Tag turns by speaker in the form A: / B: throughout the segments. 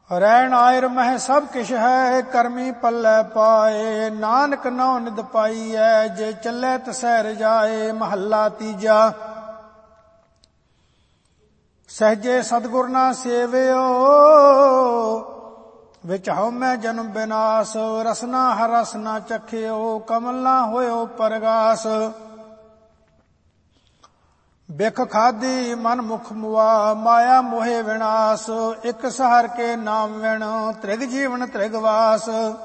A: रैन आयर मह सब किश है, करमी पल्लै पाए। नानक नौ निद पाई है, जे चलै तसैर जाए। महला तीजा। सहजे सतगुर ना सेवियो, विच हउमै जन्म विनाश। रसना हर रस ना चखियो, कमल ना होयो परगास। बिख खादी मन मुख मुआ, माया मोहे विनाश। इक सहर के नाम विण, त्रिग जीवन त्रिगवास।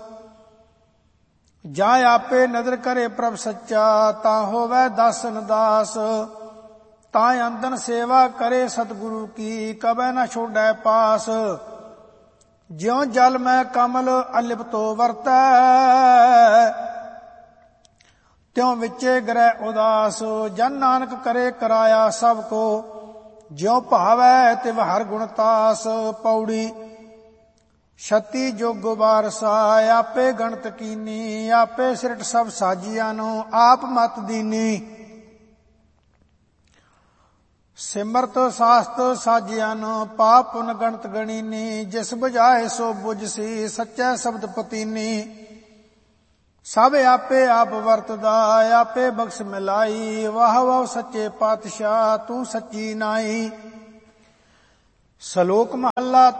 A: जा आपे नदर करे प्रभ सच्चा, ता होवै दासन दास। ता अंदन सेवा करे सतगुरु की, कबै न छोड़ै पास। ज्यों जल में कमल अलिपतो वरतै, त्यों विचे ग्रह उदास। जन नानक करे कराया सब को, ज्यों भावै तिव हर गुण तास। पौड़ी। छत्ती जोग वारसा, आपे गणत कीनी। आपे सिरट सब साजिया नो, आप मत दीनी। सिमरत शास्त साजिया नो, पाप पुन गणत गणीनी। जिस बुझाए सो बुझसी, सच्चै शब्द पतीनी। सब आपे आप वरतदा, आपे बख्श मिलाई। वाह वाह सच्चे पातशाह, तू सच्ची नाई। सलोक महला